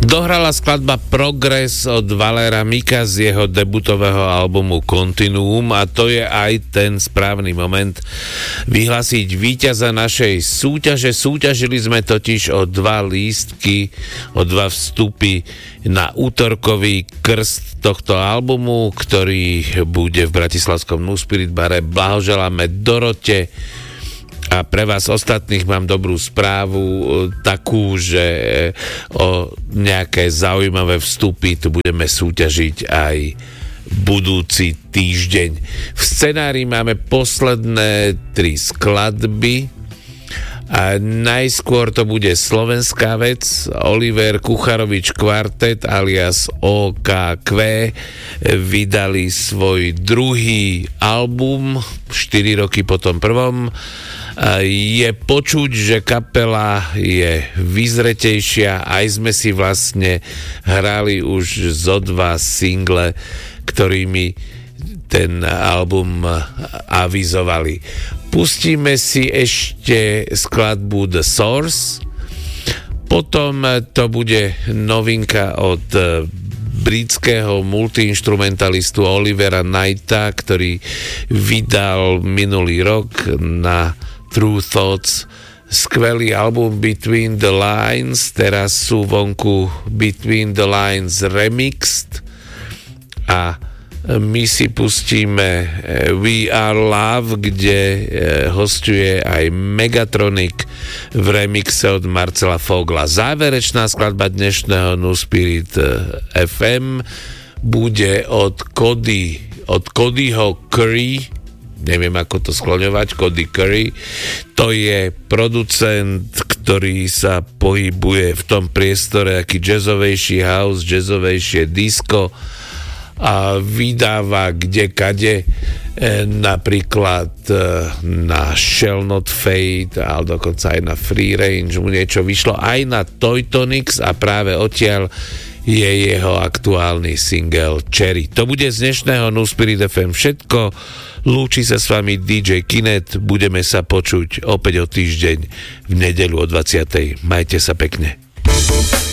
Dohrala skladba Progress od Valera Mika z jeho debutového albumu Continuum a to je aj ten správny moment vyhlásiť víťaza našej súťaže. Súťažili sme totiž o 2 lístky, o 2 vstupy na útorkový krst tohto albumu, ktorý bude v bratislavskom New Spirit bare. Blahoželáme Dorote. A pre vás ostatných mám dobrú správu, takú, že o nejaké zaujímavé vstupy tu budeme súťažiť aj budúci týždeň. V scenári máme posledné 3 skladby. A najskôr to bude slovenská vec. Oliver Kucharovič Kvartet alias OKQ vydali svoj druhý album 4 roky po tom prvom. Je počuť, že kapela je vyzretejšia, aj sme si vlastne hrali už zo 2 single, ktorými ten album avizovali. Pustíme si ešte skladbu The Source, potom to bude novinka od britského multiinstrumentalistu Olivera Knighta, ktorý vydal minulý rok na True Thoughts skvelý album Between the Lines, teraz sú vonku Between the Lines Remixed a my si pustíme We Are Love, kde hostuje aj Megatronic v remixe od Marcela Fogla. Záverečná skladba dnešného New Spirit FM bude od Codyho Curry, neviem ako to skloňovať, Cody Curry. To je producent, ktorý sa pohybuje v tom priestore aký jazzovejší house, jazzovejšie disco a vydáva kdekade, napríklad na Shall Not Fade, ale dokonca aj na Free Range mu niečo vyšlo, aj na Toytonics a práve odtiaľ je jeho aktuálny single Cherry. To bude z dnešného New Spirit FM všetko. Lúči sa s vami DJ Kinet, budeme sa počuť opäť o týždeň v nedeľu o 20:00. Majte sa pekne.